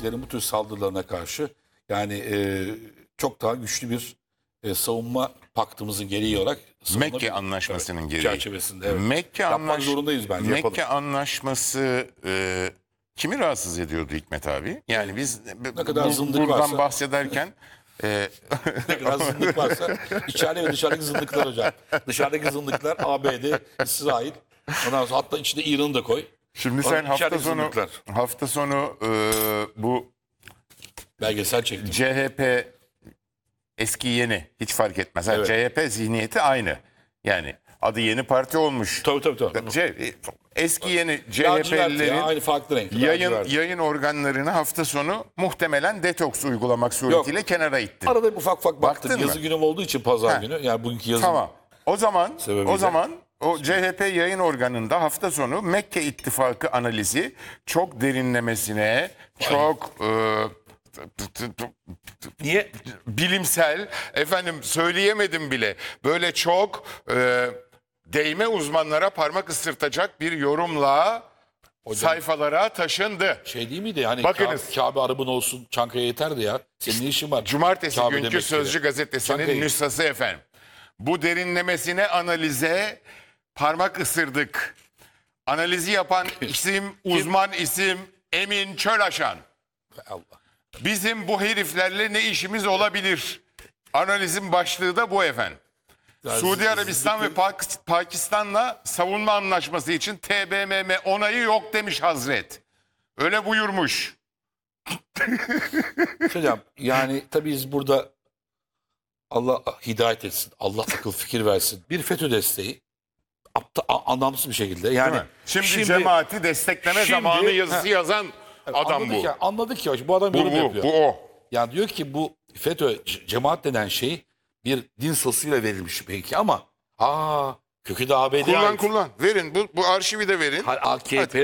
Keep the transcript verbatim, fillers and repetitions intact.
siyasilerin bu tür saldırılarına karşı yani e, çok daha güçlü bir e, savunma paktımızın gereği olarak Mekke Anlaşması'nın evet, gereği. çerçevesinde. Evet. Mekke, Yapmak anlaş... zorundayız bence. Mekke yapalım. Anlaşması e, kimi rahatsız ediyordu Hikmet abi? Yani biz Ne kadar bu, zındık buradan varsa- bahsederken e, Ne kadar zındık varsa içeride ve dışarıdaki zındıklar hocam. Dışarıdaki zındıklar A B D, İsrail. Ondan sonra hatta içinde İran'ı da koy. şimdi Sonra sen hafta içerideki sonu zındıklar. hafta sonu e, bu Belgesel çektim. C H P eski yeni hiç fark etmez. Ha, Evet. C H P zihniyeti aynı. Yani adı yeni parti olmuş. Tabii tabii tabii. C- eski yeni Lacivert ya, C H P'lilerin aynı farklı renk. yayın Lacivert. yayın organlarını hafta sonu muhtemelen detoks uygulamak suretiyle kenara itti. Arada bir ufak ufak baktım. Baktın Yazı mı? günüm olduğu için pazar Ha. günü. Yani bugünkü yazım. Tamam. O zaman Sebebiyle. o zaman o C H P yayın organında hafta sonu Mekke İttifakı analizi çok derinlemesine, çok e, t- t- t- Niye? bilimsel, efendim söyleyemedim bile. Böyle çok e, değme uzmanlara parmak ısırtacak bir yorumla sayfalara taşındı. Şey değil miydi? Hani Bakınız. Kabe, Kabe arabın olsun Çankaya yeterdi ya. Senin ne işin var? Cumartesi Kabe günkü demek Sözcü ki. gazetesinin Çankayı. nüshası efendim. Bu derinlemesine analize parmak ısırdık. Analizi yapan isim, uzman isim Emin Çölaşan. Allah. Bizim bu heriflerle ne işimiz olabilir? Analizin başlığı da bu efendim. Yani Suudi siz- Arabistan ve Pak- Pakistan'la savunma anlaşması için T B M M onayı yok demiş Hazret. Öyle buyurmuş. Hocam yani tabii biz burada Allah hidayet etsin. Allah akıl fikir versin. Bir FETÖ desteği apta, a- anlamsız bir şekilde. Yani Değil mi? Şimdi, cemaati destekleme şimdi- zamanı yazısı Ha. yazan adam anladık bu. Ya, anladık ya. Bu adam Bu, yorum bu, yapıyor. bu o. Yani diyor ki bu FETÖ c- cemaat denen şey bir din sosuyla verilmiş belki ama aa kökü de A B D'ye Kullan ait. kullan. Verin. Bu, bu arşivi de verin. A K P